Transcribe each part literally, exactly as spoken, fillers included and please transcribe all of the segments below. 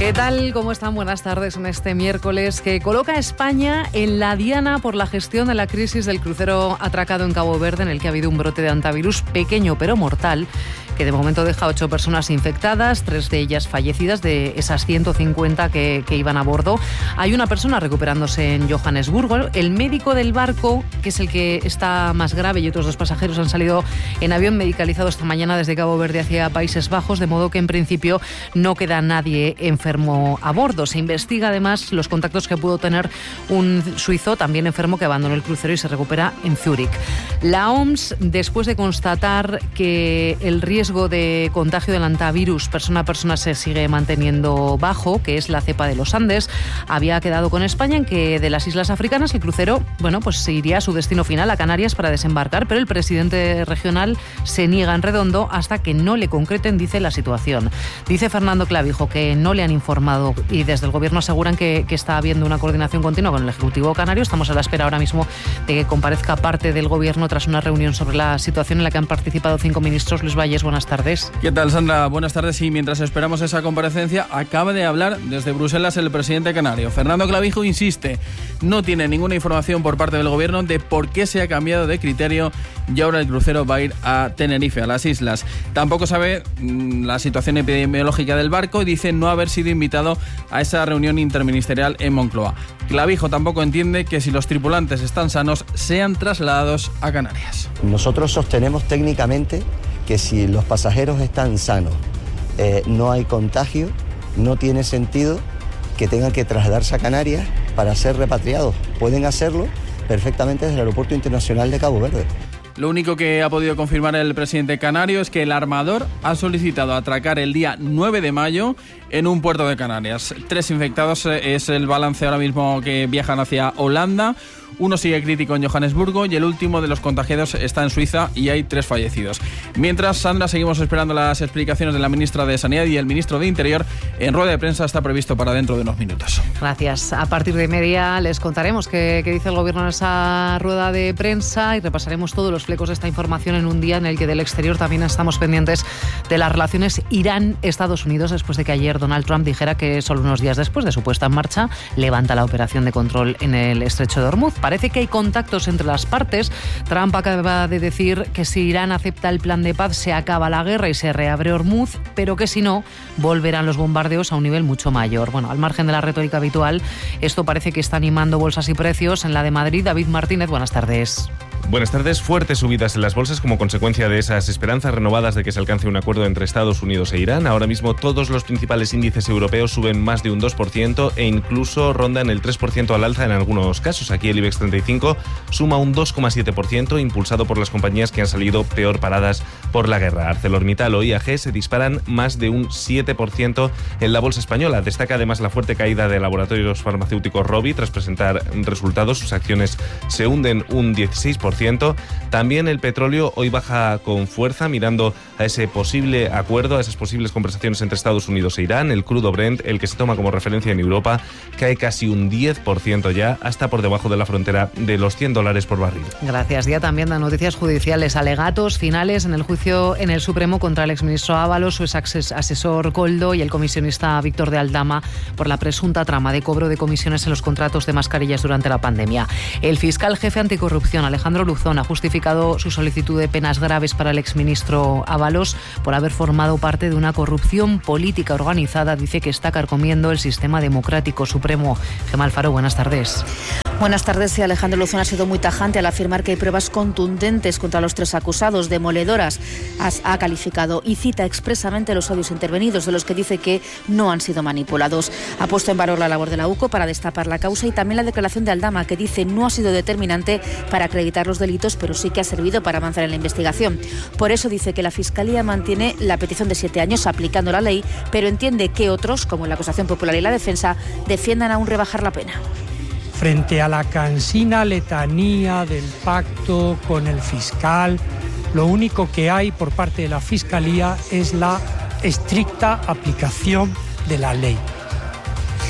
¿Qué tal? ¿Cómo están? Buenas tardes en este miércoles que coloca a España en la diana por la gestión de la crisis del crucero atracado en Cabo Verde, en el que ha habido un brote de hantavirus pequeño pero mortal, que de momento deja ocho personas infectadas, tres de ellas fallecidas, de esas ciento cincuenta que, que iban a bordo. Hay una persona recuperándose en Johannesburgo. El médico del barco, que es el que está más grave, y otros dos pasajeros han salido en avión medicalizado esta mañana desde Cabo Verde hacia Países Bajos, de modo que en principio no queda nadie enfermo a bordo. Se investiga además los contactos que pudo tener un suizo también enfermo que abandonó el crucero y se recupera en Zúrich. La O M S, después de constatar que el riesgo riesgo de contagio del hantavirus persona a persona se sigue manteniendo bajo, que es la cepa de los Andes, había quedado con España en que de las islas africanas el crucero, bueno, pues se iría a su destino final, a Canarias, para desembarcar, pero el presidente regional se niega en redondo hasta que no le concreten, dice, la situación. Dice Fernando Clavijo que no le han informado y desde el gobierno aseguran que, que está habiendo una coordinación continua con el Ejecutivo canario. Estamos a la espera ahora mismo de que comparezca parte del gobierno tras una reunión sobre la situación en la que han participado cinco ministros. Luis Valles, buenas tardes. ¿Qué tal, Sandra? Buenas tardes. Y mientras esperamos esa comparecencia, acaba de hablar desde Bruselas el presidente canario. Fernando Clavijo insiste, no tiene ninguna información por parte del gobierno de por qué se ha cambiado de criterio y ahora el crucero va a ir a Tenerife, a las islas. Tampoco sabe mmm, la situación epidemiológica del barco y dice no haber sido invitado a esa reunión interministerial en Moncloa. Clavijo tampoco entiende que si los tripulantes están sanos, sean trasladados a Canarias. Nosotros sostenemos técnicamente que si los pasajeros están sanos, eh, no hay contagio, no tiene sentido que tengan que trasladarse a Canarias para ser repatriados. Pueden hacerlo perfectamente desde el Aeropuerto Internacional de Cabo Verde. Lo único que ha podido confirmar el presidente canario es que el armador ha solicitado atracar el día nueve de mayo en un puerto de Canarias. Tres infectados es el balance ahora mismo que viajan hacia Holanda. Uno sigue crítico en Johannesburgo y el último de los contagiados está en Suiza y hay tres fallecidos. Mientras, Sandra, seguimos esperando las explicaciones de la ministra de Sanidad y el ministro de Interior. En rueda de prensa está previsto para dentro de unos minutos. Gracias. A partir de media les contaremos qué, qué dice el gobierno en esa rueda de prensa y repasaremos todos los flecos de esta información en un día en el que del exterior también estamos pendientes de las relaciones Irán-Estados Unidos, después de que ayer Donald Trump dijera que solo unos días después de su puesta en marcha levanta la operación de control en el estrecho de Hormuz. Parece que hay contactos entre las partes. Trump acaba de decir que si Irán acepta el plan de paz se acaba la guerra y se reabre Hormuz, pero que si no, volverán los bombardeos a un nivel mucho mayor. Bueno, al margen de la retórica habitual, esto parece que está animando bolsas y precios. En la de Madrid, David Martínez, buenas tardes. Buenas tardes. Fuertes subidas en las bolsas como consecuencia de esas esperanzas renovadas de que se alcance un acuerdo entre Estados Unidos e Irán. Ahora mismo todos los principales índices europeos suben más de un dos por ciento e incluso rondan el tres por ciento al alza en algunos casos. Aquí el IBEX treinta y cinco suma un dos coma siete por ciento, impulsado por las compañías que han salido peor paradas por la guerra. ArcelorMittal o I A G se disparan más de un siete por ciento en la bolsa española. Destaca además la fuerte caída de laboratorios farmacéuticos Rovi tras presentar resultados. Sus acciones se hunden un dieciséis por ciento. También el petróleo hoy baja con fuerza, mirando a ese posible acuerdo, a esas posibles conversaciones entre Estados Unidos e Irán. El crudo Brent, el que se toma como referencia en Europa, cae casi un diez por ciento ya, hasta por debajo de la frontera de los cien dólares por barril. Gracias. Día también de noticias judiciales, alegatos finales en el juicio en el Supremo contra el exministro Ábalos, su ex asesor Koldo y el comisionista Víctor de Aldama por la presunta trama de cobro de comisiones en los contratos de mascarillas durante la pandemia. El fiscal jefe anticorrupción, Alejandro Luzón, ha justificado su solicitud de penas graves para el exministro Ábalos por haber formado parte de una corrupción política organizada. Dice que está carcomiendo el sistema democrático supremo. Gemma Alfaro, buenas tardes. Buenas tardes. Alejandro Luzón ha sido muy tajante al afirmar que hay pruebas contundentes contra los tres acusados, demoledoras. Ha calificado y cita expresamente los audios intervenidos, de los que dice que no han sido manipulados. Ha puesto en valor la labor de la U C O para destapar la causa y también la declaración de Aldama, que dice no ha sido determinante para acreditar los delitos, pero sí que ha servido para avanzar en la investigación. Por eso dice que la Fiscalía mantiene la petición de siete años aplicando la ley, pero entiende que otros, como la acusación popular y la defensa, defiendan aún rebajar la pena. Frente a la cansina letanía del pacto con el fiscal, lo único que hay por parte de la Fiscalía es la estricta aplicación de la ley.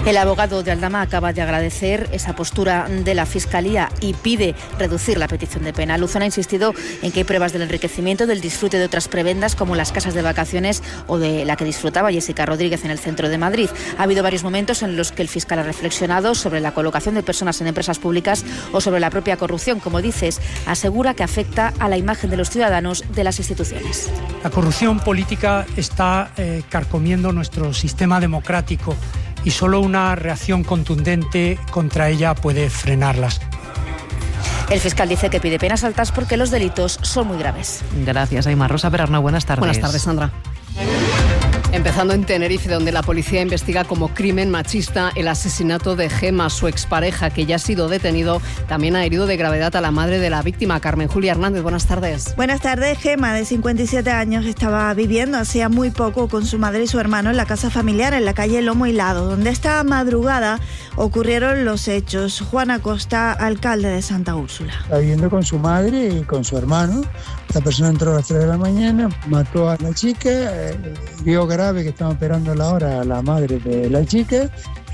El abogado de Aldama acaba de agradecer esa postura de la Fiscalía y pide reducir la petición de pena. Luzón ha insistido en que hay pruebas del enriquecimiento, del disfrute de otras prebendas como las casas de vacaciones o de la que disfrutaba Jessica Rodríguez en el centro de Madrid. Ha habido varios momentos en los que el fiscal ha reflexionado sobre la colocación de personas en empresas públicas o sobre la propia corrupción. Como dices, asegura que afecta a la imagen de los ciudadanos de las instituciones. La corrupción política está eh, carcomiendo nuestro sistema democrático y solo una reacción contundente contra ella puede frenarlas. El fiscal dice que pide penas altas porque los delitos son muy graves. Gracias, Aymar. Rosa Perarnau, buenas tardes. Buenas tardes, Sandra. Empezando en Tenerife, donde la policía investiga como crimen machista el asesinato de Gema, su expareja, que ya ha sido detenido. También ha herido de gravedad a la madre de la víctima, Carmen Julia Hernández. Buenas tardes. Buenas tardes. Gema, de cincuenta y siete años, estaba viviendo hacía muy poco con su madre y su hermano en la casa familiar en la calle Lomo Hilado, donde esta madrugada ocurrieron los hechos. Juan Acosta, alcalde de Santa Úrsula. Estaba viviendo con su madre y con su hermano. La persona entró a las tres de la mañana, mató a la chica, eh, vio grave que estaba operando la hora a la madre de la chica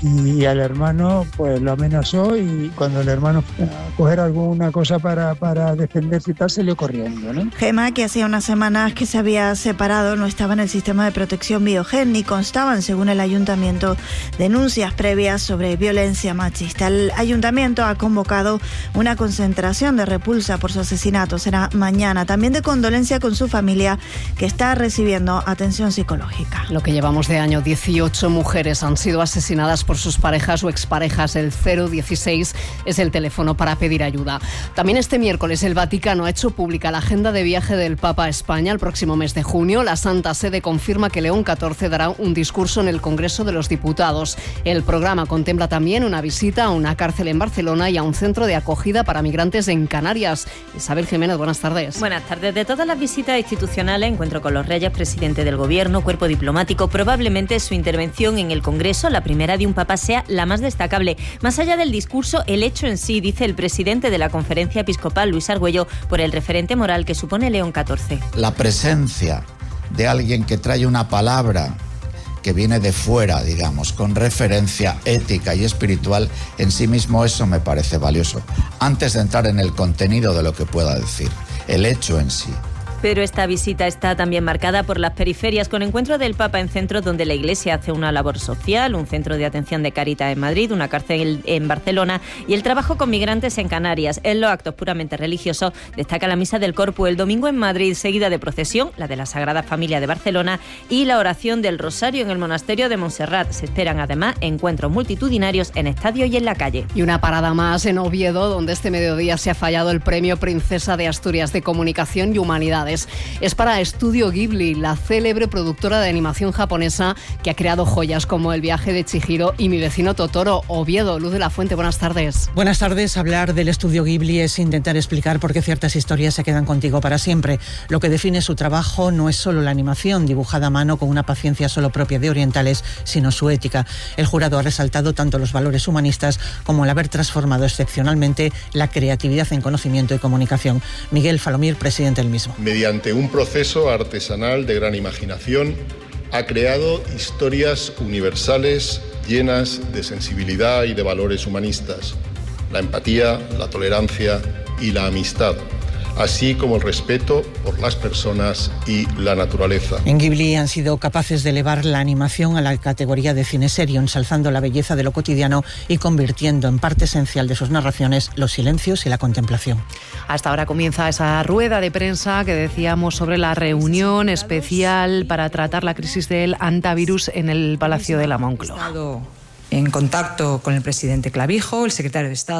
y al hermano pues lo amenazó, y cuando el hermano fue a coger alguna cosa para, para defenderse y tal, salió corriendo, ¿no? Gema, que hacía unas semanas que se había separado, no estaba en el sistema de protección Biogen ni constaban, según el ayuntamiento, denuncias previas sobre violencia machista. El ayuntamiento ha convocado una concentración de repulsa por su asesinato. Será mañana. También de condolencia con su familia, que está recibiendo atención psicológica. Lo que llevamos de año, dieciocho mujeres han sido asesinadas por sus parejas o exparejas. El cero dieciséis es el teléfono para pedir ayuda. También este miércoles el Vaticano ha hecho pública la agenda de viaje del Papa a España el próximo mes de junio. La Santa Sede confirma que León catorce dará un discurso en el Congreso de los Diputados. El programa contempla también una visita a una cárcel en Barcelona y a un centro de acogida para migrantes en Canarias. Isabel Jiménez, buenas tardes. Buenas tardes. De todas las visitas institucionales, encuentro con los Reyes, presidente del Gobierno, cuerpo diplomático, probablemente su intervención en el Congreso, la primera de un Papa, sea la más destacable. Más allá del discurso, el hecho en sí, dice el presidente de la Conferencia Episcopal, Luis Argüello, por el referente moral que supone León catorce. La presencia de alguien que trae una palabra que viene de fuera, digamos, con referencia ética y espiritual, en sí mismo eso me parece valioso. Antes de entrar en el contenido de lo que pueda decir, el hecho en sí. Pero esta visita está también marcada por las periferias, con encuentro del Papa en centros donde la Iglesia hace una labor social, un centro de atención de Cáritas en Madrid, una cárcel en Barcelona y el trabajo con migrantes en Canarias. En los actos puramente religiosos destaca la misa del Corpus el domingo en Madrid, seguida de procesión, la de la Sagrada Familia de Barcelona, y la oración del Rosario en el monasterio de Montserrat. Se esperan además encuentros multitudinarios en estadios y en la calle. Y una parada más en Oviedo, donde este mediodía se ha fallado el premio Princesa de Asturias de Comunicación y Humanidades. Es para Estudio Ghibli, la célebre productora de animación japonesa que ha creado joyas como El viaje de Chihiro y Mi vecino Totoro. Oviedo, Luz de la Fuente, buenas tardes. Buenas tardes. Hablar del Estudio Ghibli es intentar explicar por qué ciertas historias se quedan contigo para siempre. Lo que define su trabajo no es solo la animación, dibujada a mano con una paciencia solo propia de orientales, sino su ética. El jurado ha resaltado tanto los valores humanistas como el haber transformado excepcionalmente la creatividad en conocimiento y comunicación. Miguel Falomir, presidente del mismo. Mediante un proceso artesanal de gran imaginación, ha creado historias universales llenas de sensibilidad y de valores humanistas, la empatía, la tolerancia y la amistad, así como el respeto por las personas y la naturaleza. En Ghibli han sido capaces de elevar la animación a la categoría de cine serio, ensalzando la belleza de lo cotidiano y convirtiendo en parte esencial de sus narraciones los silencios y la contemplación. Hasta ahora comienza esa rueda de prensa que decíamos sobre la reunión especial para tratar la crisis del hantavirus en el Palacio de la Moncloa. En contacto con el presidente Clavijo, el secretario de Estado.